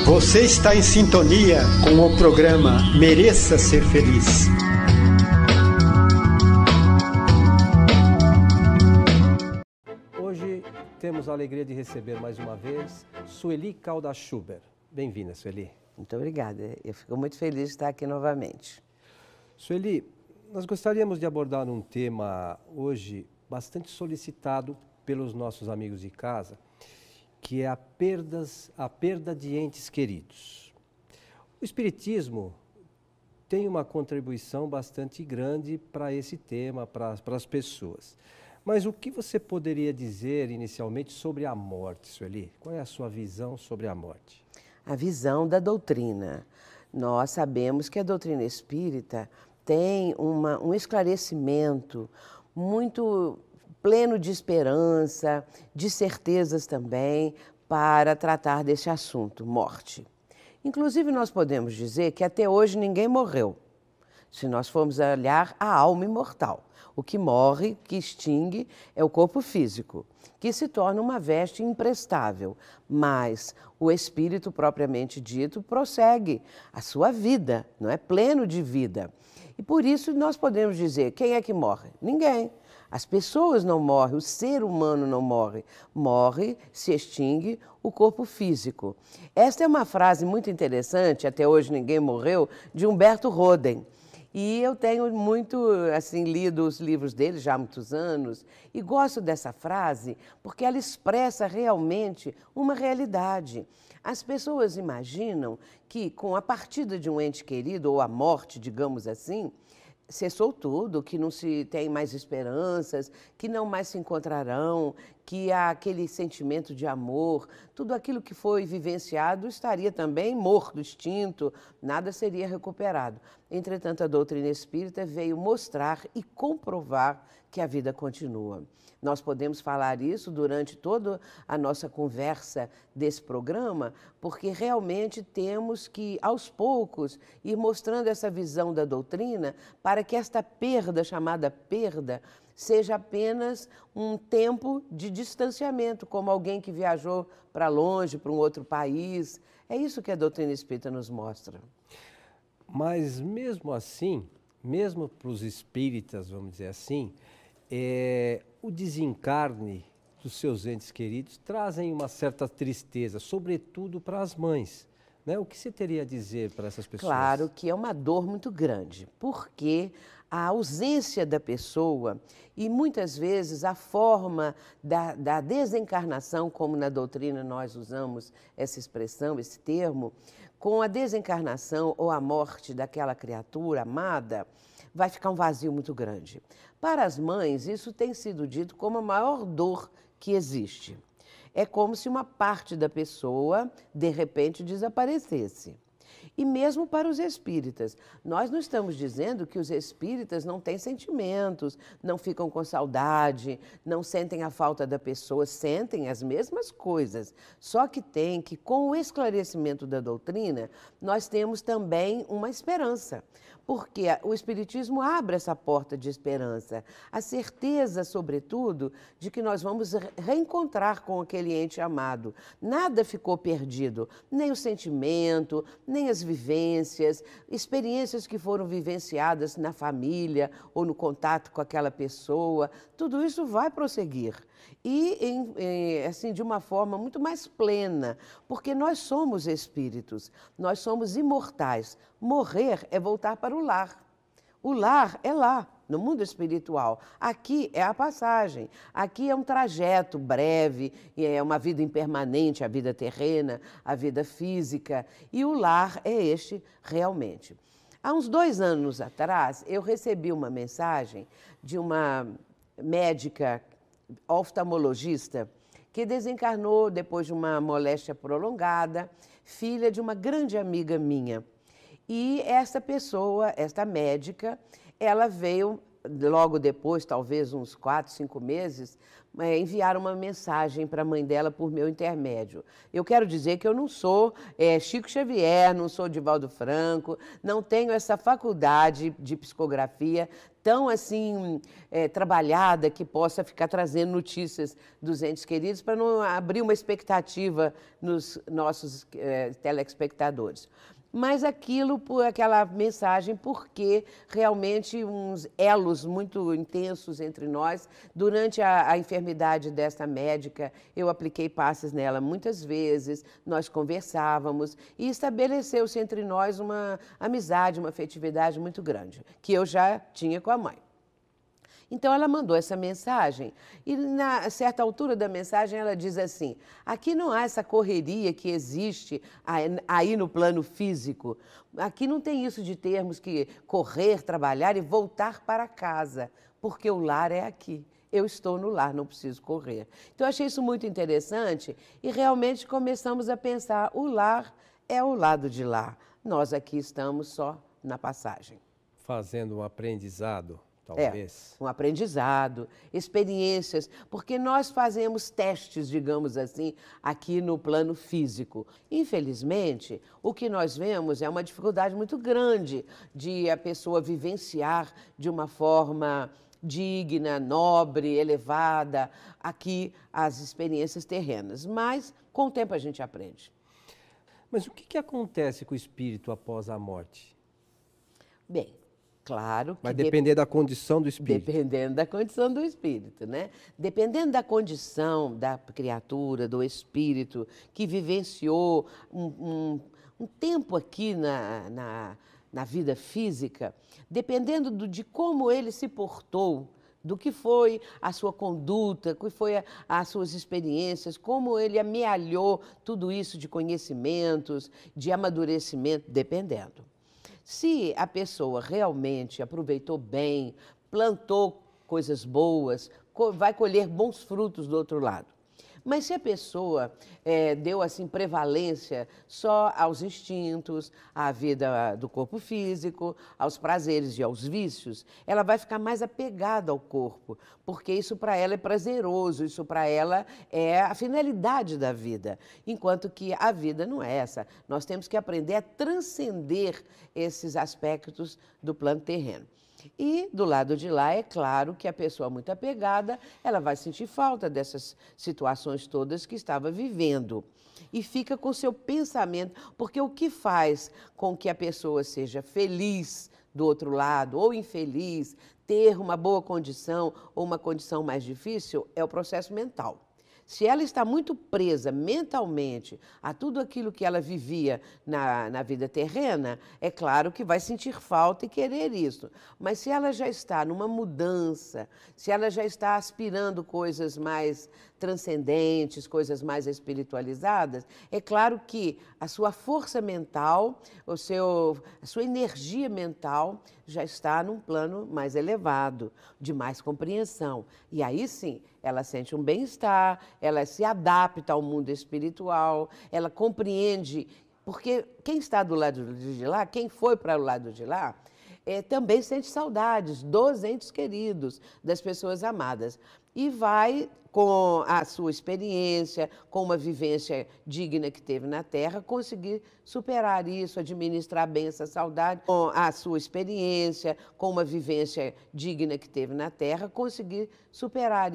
Você está em sintonia com o programa Mereça Ser Feliz. Hoje temos a alegria de receber mais uma vez Sueli Caldas-Schubert. Bem-vinda, Sueli. Muito obrigada. Eu fico muito feliz de estar aqui novamente. Sueli, nós gostaríamos de abordar um tema hoje bastante solicitado pelos nossos amigos de casa, que é a perda de entes queridos. O Espiritismo tem uma contribuição bastante grande para esse tema, para as pessoas. Mas o que você poderia dizer inicialmente sobre a morte, Sueli? Qual é a sua visão sobre a morte? A visão da doutrina. Nós sabemos que a doutrina espírita tem um esclarecimento muito pleno de esperança, de certezas também, para tratar desse assunto, morte. Inclusive, nós podemos dizer que até hoje ninguém morreu, se nós formos olhar a alma imortal. O que morre, que extingue, é o corpo físico, que se torna uma veste imprestável, mas o espírito propriamente dito prossegue a sua vida, não é? Pleno de vida. E por isso nós podemos dizer, quem é que morre? Ninguém. As pessoas não morrem, o ser humano não morre. Morre, se extingue o corpo físico. Esta é uma frase muito interessante, até hoje ninguém morreu, de Humberto Roden. E eu tenho muito, lido os livros dele já há muitos anos e gosto dessa frase porque ela expressa realmente uma realidade. As pessoas imaginam que com a partida de um ente querido, ou a morte, digamos assim, cessou tudo, que não se tem mais esperanças, que não mais se encontrarão, que há aquele sentimento de amor, tudo aquilo que foi vivenciado estaria também morto, extinto, nada seria recuperado. Entretanto, a doutrina espírita veio mostrar e comprovar que a vida continua. Nós podemos falar isso durante toda a nossa conversa desse programa, porque realmente temos que, aos poucos, ir mostrando essa visão da doutrina para que esta perda, chamada perda, seja apenas um tempo de distanciamento, como alguém que viajou para longe, para um outro país. É isso que a doutrina espírita nos mostra. Mas mesmo assim, mesmo para os espíritas, vamos dizer assim, o desencarne dos seus entes queridos trazem uma certa tristeza, sobretudo para as mães, né? O que você teria a dizer para essas pessoas? Claro que é uma dor muito grande, porque a ausência da pessoa e muitas vezes a forma da desencarnação, como na doutrina nós usamos essa expressão, esse termo, com a desencarnação ou a morte daquela criatura amada, vai ficar um vazio muito grande. Para as mães, isso tem sido dito como a maior dor que existe. É como se uma parte da pessoa, de repente, desaparecesse. E mesmo para os espíritas, nós não estamos dizendo que os espíritas não têm sentimentos, não ficam com saudade, não sentem a falta da pessoa, sentem as mesmas coisas. Só que tem que, com o esclarecimento da doutrina, nós temos também uma esperança. Porque o Espiritismo abre essa porta de esperança, a certeza, sobretudo, de que nós vamos reencontrar com aquele ente amado. Nada ficou perdido, nem o sentimento, nem as vivências, experiências que foram vivenciadas na família ou no contato com aquela pessoa, tudo isso vai prosseguir. E, assim, de uma forma muito mais plena, porque nós somos espíritos, nós somos imortais. Morrer é voltar para o lar. O lar é lá, no mundo espiritual. Aqui é a passagem, aqui é um trajeto breve, é uma vida impermanente, a vida terrena, a vida física, e o lar é este realmente. Há uns 2 anos atrás, eu recebi uma mensagem de uma médica oftalmologista que desencarnou depois de uma moléstia prolongada, filha de uma grande amiga minha. E essa pessoa, esta médica, ela veio logo depois, talvez uns 4, 5 meses, enviaram uma mensagem para a mãe dela por meu intermédio. Eu quero dizer que eu não sou Chico Xavier, não sou Divaldo Franco, não tenho essa faculdade de psicografia tão assim trabalhada que possa ficar trazendo notícias dos entes queridos para não abrir uma expectativa nos nossos telespectadores. Mas aquela mensagem, porque realmente uns elos muito intensos entre nós. Durante a enfermidade desta médica, eu apliquei passes nela muitas vezes, nós conversávamos e estabeleceu-se entre nós uma amizade, uma afetividade muito grande, que eu já tinha com a mãe. Então, ela mandou essa mensagem e, na certa altura da mensagem, ela diz assim: aqui não há essa correria que existe aí no plano físico. Aqui não tem isso de termos que correr, trabalhar e voltar para casa, porque o lar é aqui. Eu estou no lar, não preciso correr. Então, eu achei isso muito interessante e realmente começamos a pensar: o lar é o lado de lá. Nós aqui estamos só na passagem. Fazendo um aprendizado. Talvez. Um aprendizado, experiências, porque nós fazemos testes, digamos assim, aqui no plano físico. Infelizmente, o que nós vemos é uma dificuldade muito grande de a pessoa vivenciar de uma forma digna, nobre, elevada, aqui as experiências terrenas. Mas, com o tempo, a gente aprende. Mas o que acontece com o espírito após a morte? Bem, claro que... Vai depender da condição do espírito. Dependendo da condição do espírito, né? Dependendo da condição da criatura, do espírito, que vivenciou um tempo aqui na vida física, dependendo de como ele se portou, do que foi a sua conduta, o que foi as suas experiências, como ele amealhou tudo isso de conhecimentos, de amadurecimento, dependendo. Se a pessoa realmente aproveitou bem, plantou coisas boas, vai colher bons frutos do outro lado. Mas se a pessoa deu assim prevalência só aos instintos, à vida do corpo físico, aos prazeres e aos vícios, ela vai ficar mais apegada ao corpo, porque isso para ela é prazeroso, isso para ela é a finalidade da vida, enquanto que a vida não é essa. Nós temos que aprender a transcender esses aspectos do plano terreno. E do lado de lá, é claro que a pessoa muito apegada, ela vai sentir falta dessas situações todas que estava vivendo. E fica com seu pensamento, porque o que faz com que a pessoa seja feliz do outro lado, ou infeliz, ter uma boa condição ou uma condição mais difícil, é o processo mental. Se ela está muito presa mentalmente a tudo aquilo que ela vivia na vida terrena, é claro que vai sentir falta e querer isso. Mas se ela já está numa mudança, se ela já está aspirando coisas mais transcendentes, coisas mais espiritualizadas, é claro que a sua força mental, a sua energia mental já está num plano mais elevado, de mais compreensão. E aí sim, ela sente um bem-estar, ela se adapta ao mundo espiritual, ela compreende, porque quem está do lado de lá, quem foi para o lado de lá, também sente saudades dos entes queridos, das pessoas amadas. E vai, com a sua experiência, com uma vivência digna que teve na Terra, conseguir superar isso, administrar bem essa saudade. Com a sua experiência, com uma vivência digna que teve na Terra, conseguir superar